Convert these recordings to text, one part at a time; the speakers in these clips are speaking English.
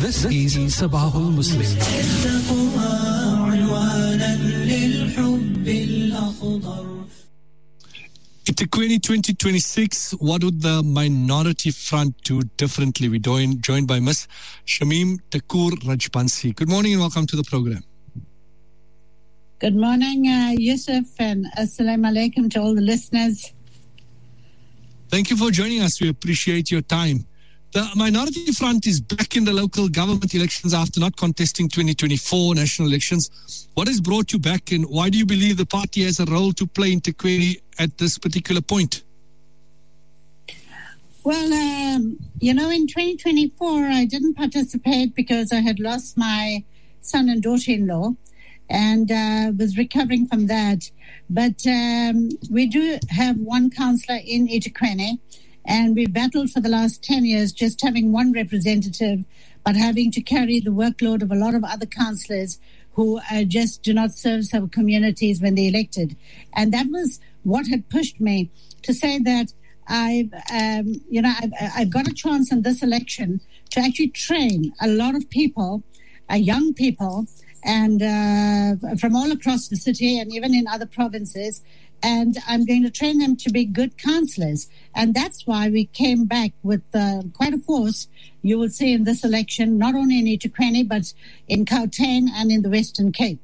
This is Sabahul Muslim. eThekwini 2026, what would the Minority Front do differently? We're joined by Ms. Shamim Thakur Rajbansi. Good morning and welcome to the program. Good morning, Yusuf, and assalamu alaikum to all the listeners. Thank you for joining us. We appreciate your time. The Minority Front is back in the local government elections after not contesting 2024 national elections. What has brought you back, and why do you believe the party has a role to play in eThekwini at this particular point? Well, in 2024, I didn't participate because I had lost my son and daughter-in-law and was recovering from that. But we do have one councillor in eThekwini, and we battled for the last 10 years just having one representative, but having to carry the workload of a lot of other councillors who just do not serve our communities when they're elected. And that was what had pushed me to say that I've got a chance in this election to actually train a lot of people, young people, and from all across the city and even in other provinces. And I'm going to train them to be good councillors. And that's why we came back with quite a force, you will see in this election, not only in eThekwini, but in Gauteng and in the Western Cape.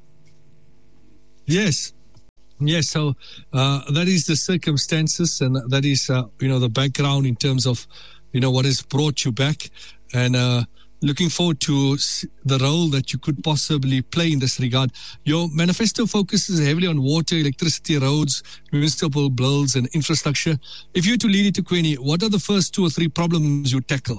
Yes. So that is the circumstances, and that is, the background in terms of, what has brought you back. And looking forward to the role that you could possibly play in this regard. Your manifesto focuses heavily on water, electricity, roads, municipal bills and infrastructure. If you were to lead eThekwini, what are the first 2 or 3 problems you tackle?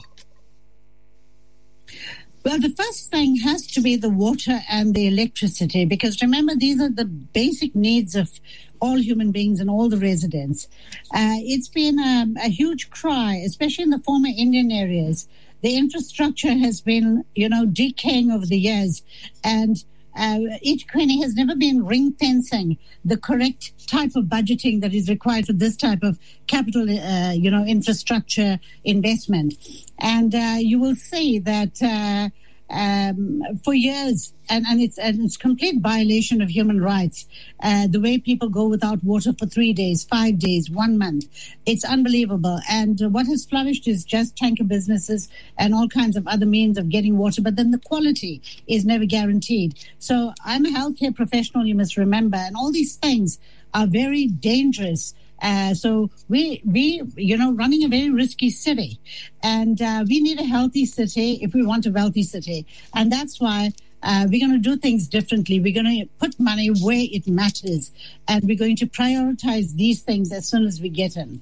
Well, the first thing has to be the water and the electricity, because remember, these are the basic needs of all human beings and all the residents. It's been a huge cry, especially in the former Indian areas. The infrastructure has been, decaying over the years, and eThekwini has never been ring fencing the correct type of budgeting that is required for this type of capital, infrastructure investment. And you will see that for years, and it's complete violation of human rights, the way people go without water for 3 days, 5 days, 1 month. It's unbelievable. And what has flourished is just tanker businesses and all kinds of other means of getting water, but then the quality is never guaranteed. So I'm a healthcare professional, you must remember, and all these things are very dangerous. So we running a very risky city, and we need a healthy city if we want a wealthy city. And that's why we're going to do things differently. We're going to put money where it matters, and we're going to prioritize these things as soon as we get in.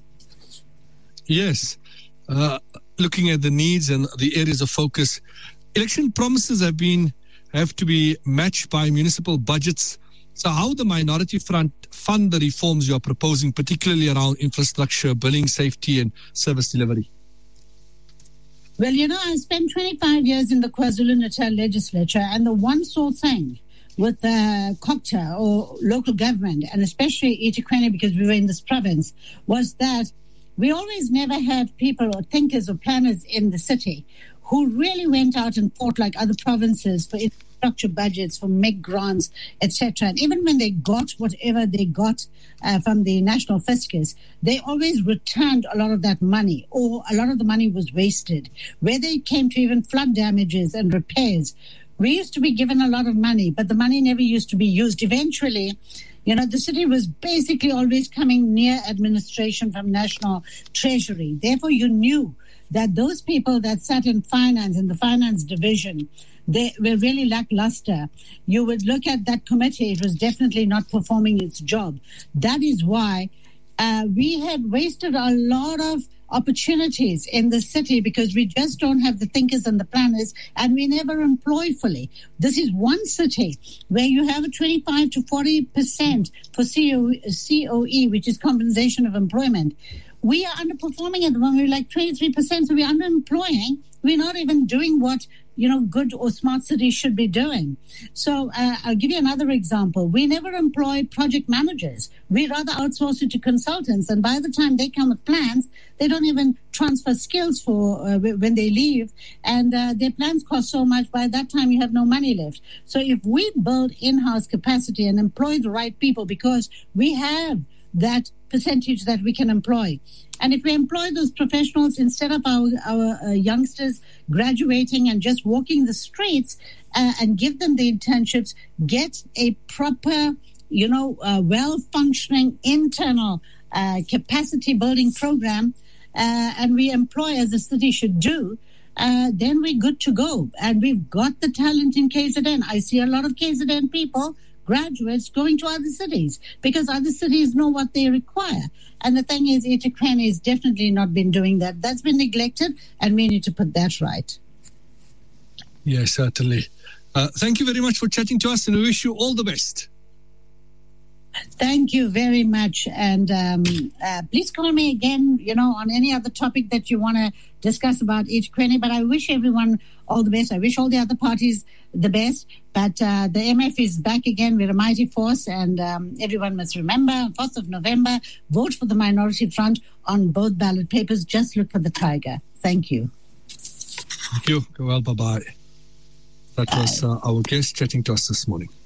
Yes. Looking at the needs and the areas of focus, election promises have to be matched by municipal budgets. So how the Minority Front fund the reforms you are proposing, particularly around infrastructure, billing, safety and service delivery? Well, I spent 25 years in the KwaZulu-Natal legislature, and the one sore thing with the COGTA or local government, and especially eThekwini because we were in this province, was that we always never had people or thinkers or planners in the city who really went out and fought like other provinces for infrastructure budgets, for MEG grants, etc. And even when they got whatever they got from the national fiscus, they always returned a lot of that money, or a lot of the money was wasted. Whether it came to even flood damages and repairs, we used to be given a lot of money, but the money never used to be used. Eventually, the city was basically always coming near administration from National Treasury. Therefore, you knew that those people that sat in finance, in the finance division, they were really lackluster. You would look at that committee, it was definitely not performing its job. That is why we had wasted a lot of opportunities in the city because we just don't have the thinkers and the planners, and we never employ fully. This is one city where you have a 25 to 40% for COE, which is compensation of employment. we are underperforming at the moment. We're like 23%, so we're underemploying. We're not even doing what, good or smart cities should be doing. So I'll give you another example. We never employ project managers. We rather outsource it to consultants. And by the time they come with plans, they don't even transfer skills for when they leave. And their plans cost so much, by that time you have no money left. So if we build in-house capacity and employ the right people, because we have that percentage that we can employ. And if we employ those professionals instead of our youngsters graduating and just walking the streets and give them the internships, get a proper, well-functioning internal capacity building program, and we employ as the city should do, then we're good to go. And we've got the talent in KZN. I see a lot of KZN people, graduates, going to other cities because other cities know what they require. And the thing is, eThekwini has definitely not been doing that. That's been neglected, and we need to put that right. Yes, certainly. Thank you very much for chatting to us, and we wish you all the best. Thank you very much. And please call me again, on any other topic that you want to discuss about eThekwini. But I wish everyone all the best. I wish all the other parties the best. But the MF is back again. We're a mighty force. And everyone must remember, 4th of November, vote for the Minority Front on both ballot papers. Just look for the tiger. Thank you. Thank you. Well, bye-bye. That was our guest chatting to us this morning.